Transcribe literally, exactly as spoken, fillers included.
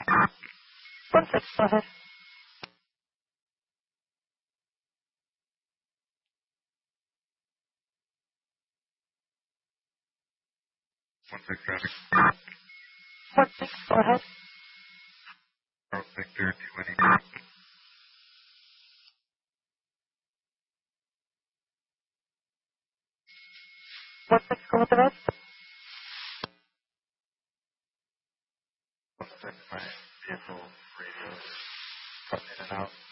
One six, go ahead. One six traffic. One six, go ahead. Charles Victor, two eighty. One six, go with the rest. One six, my vehicle radio coming in and out.